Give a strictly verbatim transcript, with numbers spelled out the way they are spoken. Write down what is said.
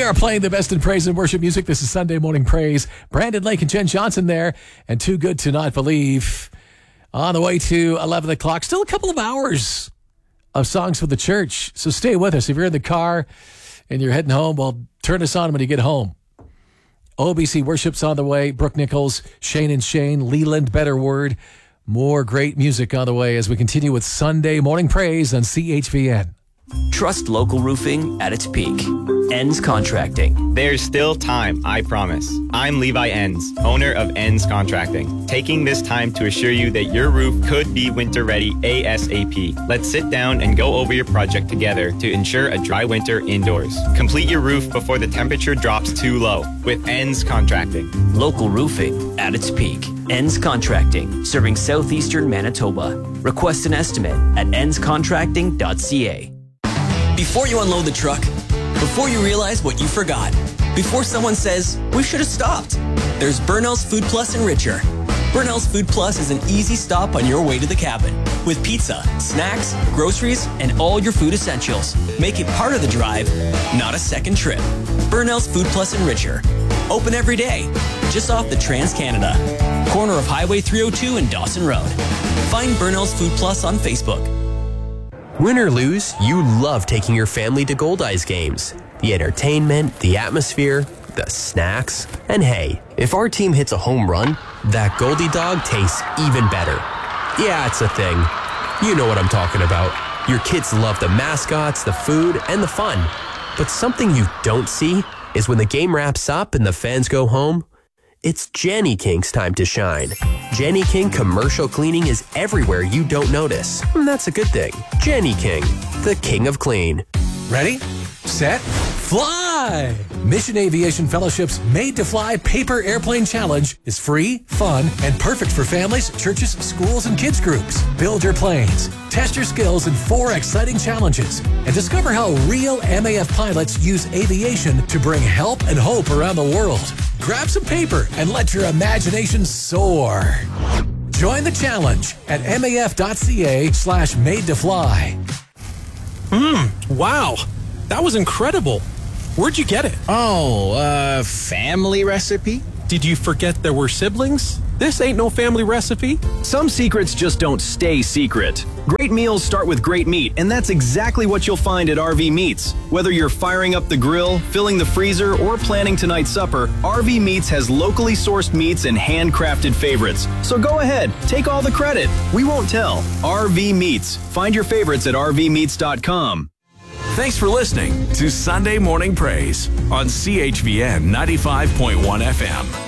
are playing the best in praise and worship music. This is Sunday Morning Praise. Brandon Lake and Jen Johnson there, and Too Good to Not Believe. On the way to eleven o'clock. Still a couple of hours of songs for the church. So stay with us. If you're in the car and you're heading home, well, turn us on when you get home. O B C Worship's on the way. Brooke Nichols, Shane and Shane, Leland Better Word. More great music on the way as we continue with Sunday Morning Praise on C H V N. Trust local roofing at its peak. Ends Contracting. There's still time, I promise. I'm Levi Enns, owner of Enns Contracting, taking this time to assure you that your roof could be winter ready ASAP. Let's sit down and go over your project together to ensure a dry winter indoors. Complete your roof before the temperature drops too low with Enns Contracting. Local roofing at its peak. Enns Contracting, serving southeastern Manitoba. Request an estimate at enns contracting dot c a. Before you unload the truck, before you realize what you forgot, before someone says, we should have stopped, there's Burnell's Food Plus and Richer. Burnell's Food Plus is an easy stop on your way to the cabin with pizza, snacks, groceries, and all your food essentials. Make it part of the drive, not a second trip. Burnell's Food Plus and Richer. Open every day, just off the Trans-Canada. Corner of Highway three oh two and Dawson Road. Find Burnell's Food Plus on Facebook. Win or lose, you love taking your family to Goldeyes games. The entertainment, the atmosphere, the snacks. And hey, if our team hits a home run, that Goldie dog tastes even better. Yeah, it's a thing. You know what I'm talking about. Your kids love the mascots, the food, and the fun. But something you don't see is when the game wraps up and the fans go home, it's Jenny King's time to shine. Jenny King commercial cleaning is everywhere you don't notice. And that's a good thing. Jenny King, the king of clean. Ready, set, fly! Mission Aviation Fellowship's Made to Fly Paper Airplane Challenge is free, fun, and perfect for families, churches, schools, and kids groups. Build your planes, test your skills in four exciting challenges, and discover how real M A F pilots use aviation to bring help and hope around the world. Grab some paper and let your imagination soar. Join the challenge at maf.ca slash made to fly. Mmm, wow. That was incredible. Where'd you get it? Oh, uh, family recipe? Did you forget there were siblings? This ain't no family recipe. Some secrets just don't stay secret. Great meals start with great meat, and that's exactly what you'll find at R V Meats. Whether you're firing up the grill, filling the freezer, or planning tonight's supper, R V Meats has locally sourced meats and handcrafted favorites. So go ahead, take all the credit. We won't tell. R V Meats. Find your favorites at r v meats dot com. Thanks for listening to Sunday Morning Praise on C H V N ninety-five point one F M.